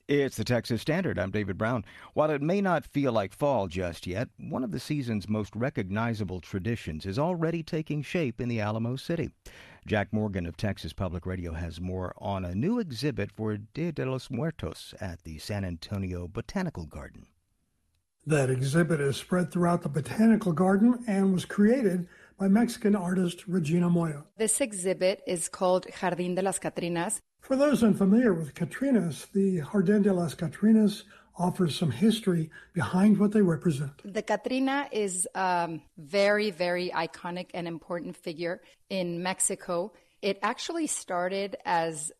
It's the Texas Standard. I'm David Brown. While it may not feel like fall just yet, one of the season's most recognizable traditions is already taking shape in the Alamo City. Jack Morgan of Texas Public Radio has more on a new exhibit for Dia de los Muertos at the San Antonio Botanical Garden. That exhibit is spread throughout the Botanical Garden and was created by Mexican artist Regina Moya. This exhibit is called Jardín de las Catrinas. For those unfamiliar with Catrinas, the Jardín de las Catrinas offers some history behind what they represent. The Catrina is a very, very iconic and important figure in Mexico. It actually started as